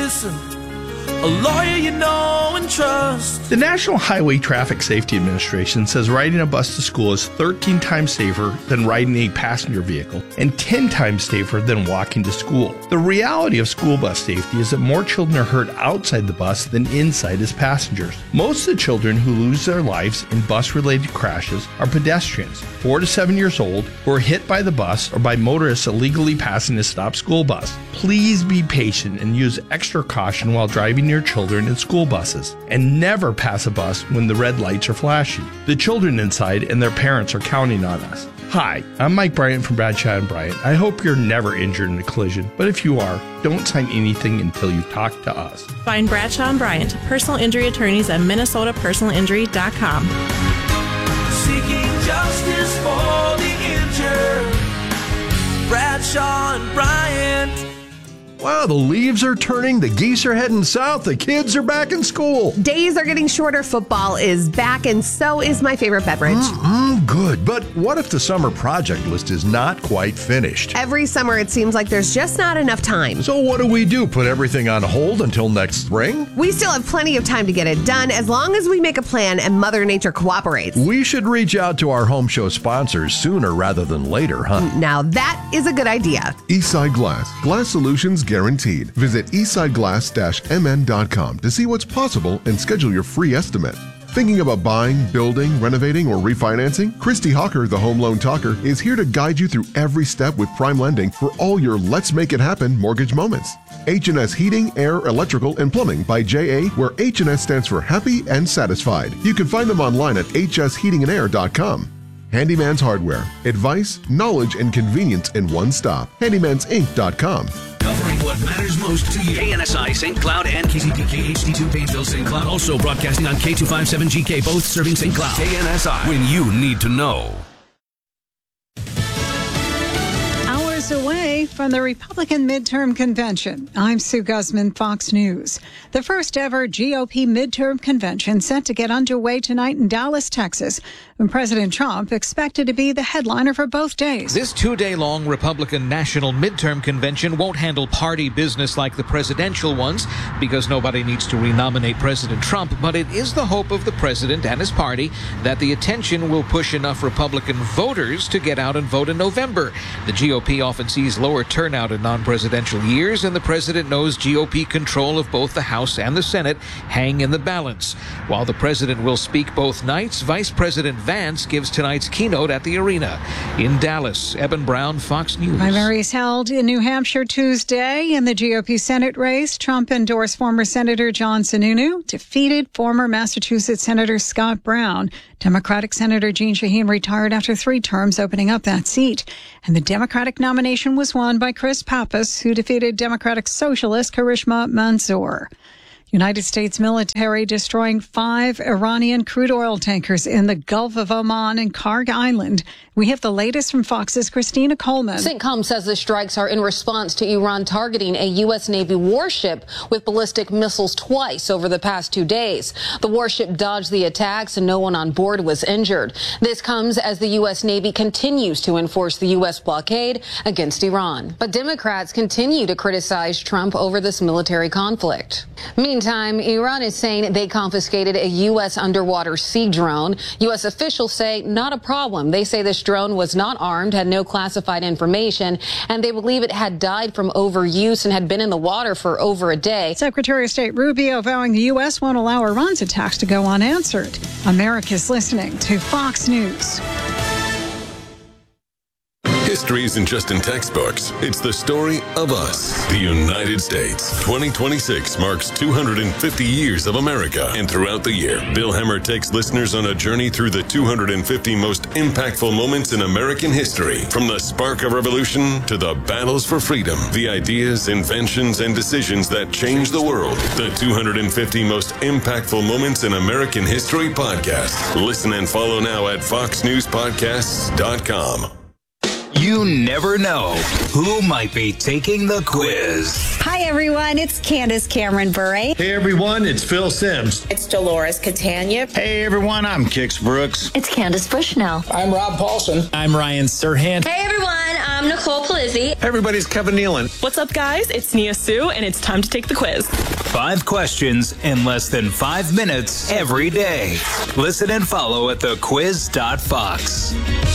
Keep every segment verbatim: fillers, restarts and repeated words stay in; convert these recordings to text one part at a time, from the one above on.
listen. A lawyer you know and trust. The National Highway Traffic Safety Administration says riding a bus to school is thirteen times safer than riding a passenger vehicle and ten times safer than walking to school. The reality of school bus safety is that more children are hurt outside the bus than inside as passengers. Most of the children who lose their lives in bus-related crashes are pedestrians, four to seven years old, who are hit by the bus or by motorists illegally passing a stopped school bus. Please be patient and use extra caution while driving your children in school buses, and never pass a bus when the red lights are flashing. The children inside and their parents are counting on us. Hi, I'm Mike Bryant from Bradshaw and Bryant. I hope you're never injured in a collision, but if you are, don't sign anything until you talk to us. Find Bradshaw and Bryant, personal injury attorneys at minnesota personal injury dot com. Seeking justice for the injured. Bradshaw and Bryant. Wow, the leaves are turning, the geese are heading south, the kids are back in school. Days are getting shorter, football is back, and so is my favorite beverage. Mm-mm, good, but what if the summer project list is not quite finished? Every summer it seems like there's just not enough time. So what do we do, put everything on hold until next spring? We still have plenty of time to get it done as long as we make a plan and Mother Nature cooperates. We should reach out to our home show sponsors sooner rather than later, huh? Now that is a good idea. Eastside Glass. Glass solutions guaranteed. Visit eastside glass dash m n dot com to see what's possible and schedule your free estimate. Thinking about buying, building, renovating, or refinancing? Christy Hawker, the Home Loan Talker, is here to guide you through every step with Prime Lending for all your Let's Make It Happen mortgage moments. H and S Heating, Air, Electrical, and Plumbing by J A, where H and S stands for Happy and Satisfied. You can find them online at h s heating and air dot com. Handyman's Hardware. Advice, knowledge, and convenience in one stop. handymans inc dot com. Covering what matters most to you. K N S I, Saint Cloud, and K C P K H D two, Painesville, Saint Cloud. Also broadcasting on K two fifty-seven G K, both serving Saint Cloud. K N S I, when you need to know. Away from the Republican midterm convention. I'm Sue Guzman, Fox News. The first ever G O P midterm convention set to get underway tonight in Dallas, Texas, when President Trump expected to be the headliner for both days. This two-day-long Republican national midterm convention won't handle party business like the presidential ones because nobody needs to renominate President Trump, but it is the hope of the president and his party that the attention will push enough Republican voters to get out and vote in November. The G O P often sees lower turnout in non-presidential years, and the president knows G O P control of both the House and the Senate hang in the balance. While the president will speak both nights, Vice President Vance gives tonight's keynote at the arena. In Dallas, Eben Brown, Fox News. Primaries held in New Hampshire Tuesday in the G O P Senate race. Trump endorsed former Senator John Sununu, defeated former Massachusetts Senator Scott Brown. Democratic Senator Jeanne Shaheen retired after three terms, opening up that seat. And the Democratic nomination was won by Chris Pappas, who defeated Democratic Socialist Karishma Mansour. United States military destroying five Iranian crude oil tankers in the Gulf of Oman and Karg Island. We have the latest from Fox's Christina Coleman. CENTCOM says the strikes are in response to Iran targeting a U S Navy warship with ballistic missiles twice over the past two days. The warship dodged the attacks and no one on board was injured. This comes as the U S Navy continues to enforce the U S blockade against Iran. But Democrats continue to criticize Trump over this military conflict. Meantime, Iran is saying they confiscated a U S underwater sea drone. U S officials say not a problem. They say this drone was not armed, had no classified information, and they believe it had died from overuse and had been in the water for over a day. Secretary of State Rubio vowing the U S won't allow Iran's attacks to go unanswered. America's listening to Fox News. History isn't just in textbooks. It's the story of us, the United States. twenty twenty-six marks two hundred fifty years of America. And throughout the year, Bill Hemmer takes listeners on a journey through the two hundred fifty most impactful moments in American history. From the spark of revolution to the battles for freedom, the ideas, inventions, and decisions that changed the world. The two hundred fifty most impactful moments in American history podcast. Listen and follow now at fox news podcasts dot com. You never know who might be taking the quiz. Hi, everyone. It's Candace Cameron Bure. Hey, everyone. It's Phil Sims. It's Dolores Catania. Hey, everyone. I'm Kix Brooks. It's Candace Bushnell. I'm Rob Paulson. I'm Ryan Serhant. Hey, everyone. I'm Nicole Palizzi. Everybody's Kevin Nealon. What's up, guys? It's Nia Sue, and it's time to take the quiz. Five questions in less than five minutes every day. Listen and follow at the quiz dot fox.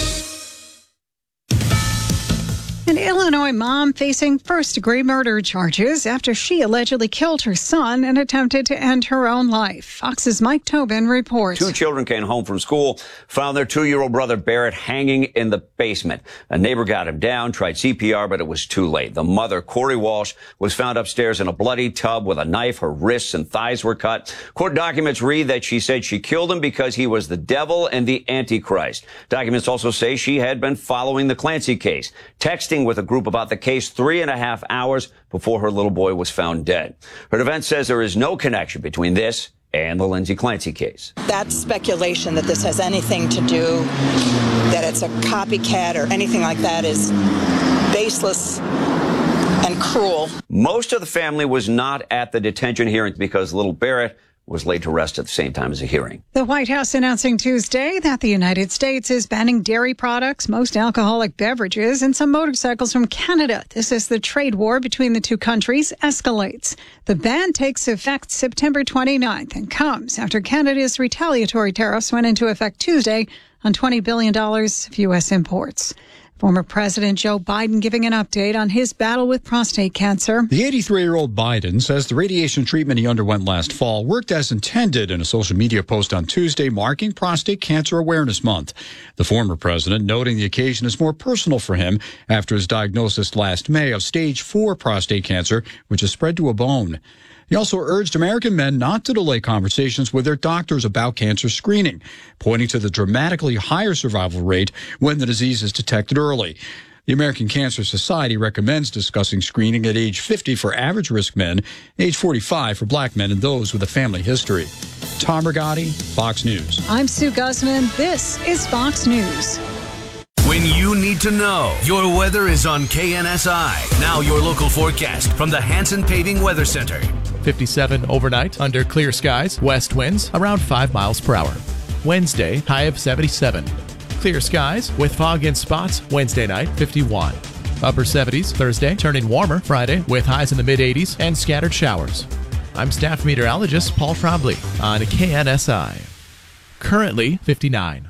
An Illinois mom facing first-degree murder charges after she allegedly killed her son and attempted to end her own life. Fox's Mike Tobin reports. Two children came home from school, found their two-year-old brother Barrett hanging in the basement. A neighbor got him down, tried C P R, but it was too late. The mother, Corey Walsh, was found upstairs in a bloody tub with a knife. Her wrists and thighs were cut. Court documents read that she said she killed him because he was the devil and the Antichrist. Documents also say she had been following the Clancy case, texting with a group about the case three and a half hours before her little boy was found dead. Her defense says there is no connection between this and the Lindsay Clancy case. That speculation that this has anything to do, that it's a copycat or anything like that is baseless and cruel. Most of the family was not at the detention hearing because little Barrett was laid to rest at the same time as the hearing. The White House announcing Tuesday that the United States is banning dairy products, most alcoholic beverages, and some motorcycles from Canada. This as the trade war between the two countries escalates. The ban takes effect September twenty-ninth and comes after Canada's retaliatory tariffs went into effect Tuesday on twenty billion dollars of U S imports. Former President Joe Biden giving an update on his battle with prostate cancer. The eighty-three-year-old Biden says the radiation treatment he underwent last fall worked as intended in a social media post on Tuesday marking Prostate Cancer Awareness Month. The former president noting the occasion is more personal for him after his diagnosis last May of stage four prostate cancer, which has spread to a bone. He also urged American men not to delay conversations with their doctors about cancer screening, pointing to the dramatically higher survival rate when the disease is detected early. The American Cancer Society recommends discussing screening at age fifty for average risk men, age forty-five for black men and those with a family history. Tom Rigotti, Fox News. I'm Sue Guzman. This is Fox News. When you need to know, your weather is on K N S I. Now your local forecast from the Hanson Paving Weather Center. fifty-seven overnight, under clear skies, west winds around five miles per hour. Wednesday, high of seventy-seven. Clear skies with fog in spots Wednesday night, fifty-one. Upper seventies Thursday, turning warmer Friday with highs in the mid-eighties and scattered showers. I'm staff meteorologist Paul Trombley on K N S I. Currently fifty-nine.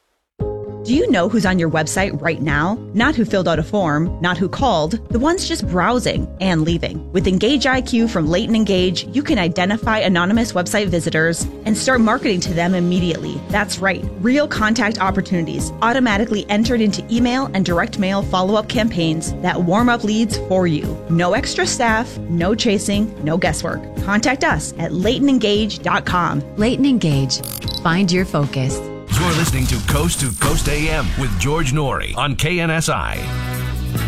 Do you know who's on your website right now? Not who filled out a form, not who called, the ones just browsing and leaving. With Engage I Q from Leighton Engage, you can identify anonymous website visitors and start marketing to them immediately. That's right, real contact opportunities automatically entered into email and direct mail follow-up campaigns that warm up leads for you. No extra staff, no chasing, no guesswork. Contact us at leighton engage dot com. Leighton Engage. Find your focus. You're listening to Coast to Coast A M with George Norrie on K N S I.